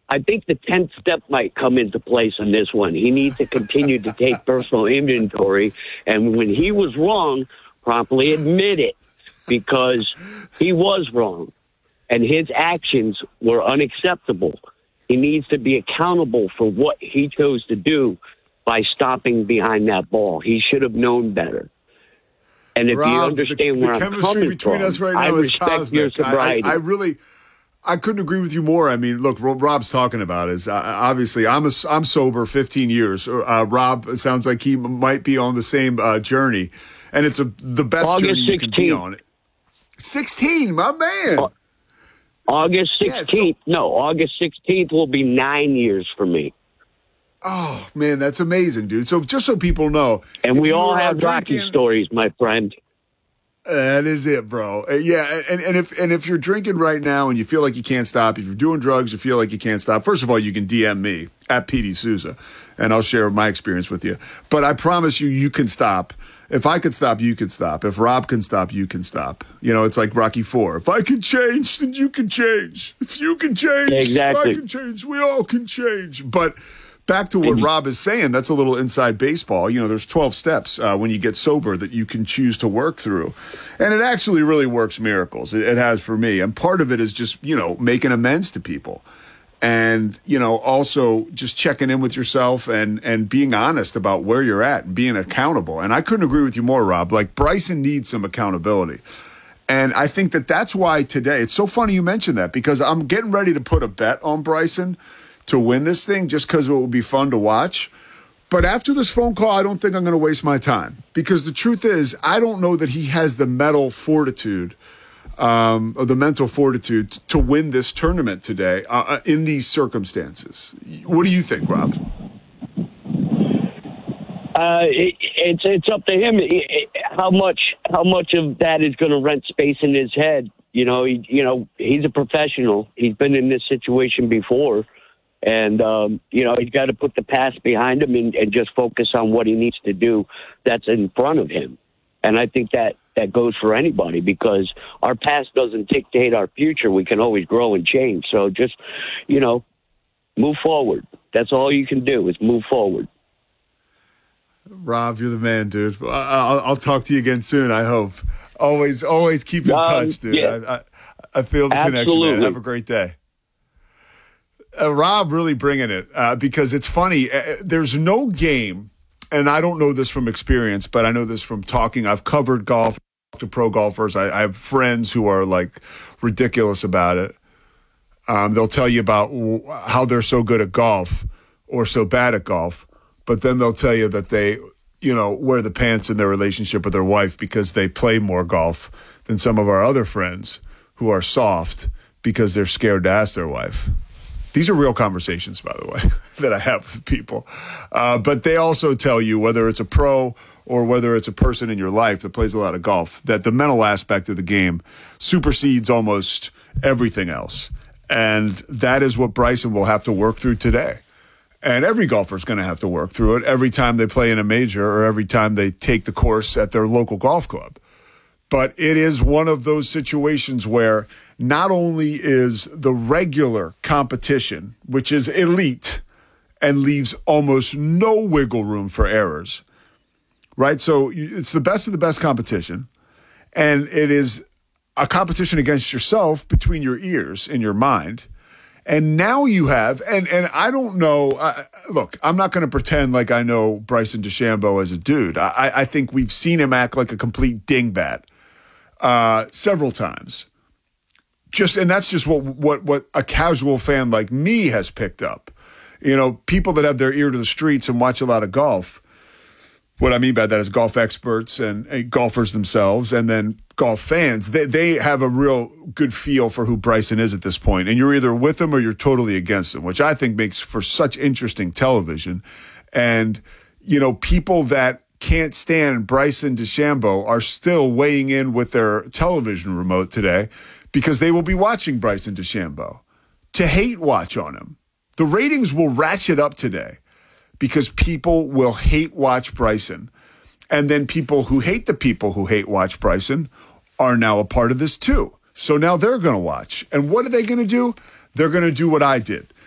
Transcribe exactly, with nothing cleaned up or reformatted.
I think the tenth step might come into place on this one. He needs to continue to take personal inventory, and when he was wrong, promptly admit it, because he was wrong, and his actions were unacceptable. He needs to be accountable for what he chose to do by stopping behind that ball. He should have known better. And if Rob, you understand the, where the I'm chemistry coming between from, us right now I is respect cosmic. your sobriety. I, I, I really, I couldn't agree with you more. I mean, look, what Rob's talking about is uh, obviously I'm a, I'm sober fifteen years. Uh, Rob, it sounds like he might be on the same uh, journey, and it's a, the best August journey you can be sixteenth. on. sixteen, my man. Uh, August sixteenth. Yeah, so, no, August sixteenth will be nine years for me. Oh, man, that's amazing, dude. So just so people know. And we all have Rocky drinking, stories, my friend. That is it, bro. Uh, yeah, and, and if and if you're drinking right now and you feel like you can't stop, if you're doing drugs, you feel like you can't stop, first of all, you can D M me at P D Souza, and I'll share my experience with you. But I promise you, you can stop. If I could stop, you can stop. If Rob can stop, you can stop. You know, it's like Rocky Four. If I can change, then you can change. If you can change, exactly. I can change. We all can change. But back to what Rob is saying, that's a little inside baseball. You know, there's twelve steps uh, when you get sober that you can choose to work through. And it actually really works miracles. It, it has for me. And part of it is just, you know, making amends to people. And, you know, also just checking in with yourself and, and being honest about where you're at and being accountable. And I couldn't agree with you more, Rob. Like, Bryson needs some accountability. And I think that that's why today, it's so funny you mentioned that, because I'm getting ready to put a bet on Bryson to win this thing just because it will be fun to watch. But after this phone call, I don't think I'm going to waste my time, because the truth is, I don't know that he has the mental fortitude, um, or the mental fortitude to win this tournament today uh, in these circumstances. What do you think, Rob? Uh, it, it's it's up to him. It, it, how much how much of that is going to rent space in his head? You know, he, you know, he's a professional. He's been in this situation before. And, um, you know, he's got to put the past behind him and, and just focus on what he needs to do that's in front of him. And I think that, that goes for anybody, because our past doesn't dictate our future. We can always grow and change. So just, you know, move forward. That's all you can do is move forward. Rob, you're the man, dude. I'll, I'll talk to you again soon, I hope. Always, always keep in um, touch, dude. Yeah. I, I, I feel the Absolutely. connection, man. Have a great day. Uh, Rob really bringing it uh, because it's funny. Uh, there's no game, and I don't know this from experience, but I know this from talking. I've covered golf to pro golfers. I, I have friends who are like ridiculous about it. Um, they'll tell you about w- how they're so good at golf or so bad at golf, but then they'll tell you that they, you know, wear the pants in their relationship with their wife because they play more golf than some of our other friends who are soft because they're scared to ask their wife. These are real conversations, by the way, that I have with people. Uh, but they also tell you, whether it's a pro or whether it's a person in your life that plays a lot of golf, that the mental aspect of the game supersedes almost everything else. And that is what Bryson will have to work through today. And every golfer is going to have to work through it every time they play in a major or every time they take the course at their local golf club. But it is one of those situations where not only is the regular competition, which is elite and leaves almost no wiggle room for errors, right? So it's the best of the best competition, and it is a competition against yourself between your ears in your mind. And now you have, and, and I don't know, uh, look, I'm not going to pretend like I know Bryson DeChambeau as a dude. I, I think we've seen him act like a complete dingbat uh, several times. Just and that's just what what what a casual fan like me has picked up. You know, people that have their ear to the streets and watch a lot of golf. What I mean by that is golf experts and, and golfers themselves, and then golf fans. They they have a real good feel for who Bryson is at this point, and you're either with him or you're totally against him, which I think makes for such interesting television. And you know, people that can't stand Bryson DeChambeau are still weighing in with their television remote today, because they will be watching Bryson DeChambeau to hate watch on him. The ratings will ratchet up today because people will hate watch Bryson. And then people who hate the people who hate watch Bryson are now a part of this too. So now they're going to watch. And what are they going to do? They're going to do what I did.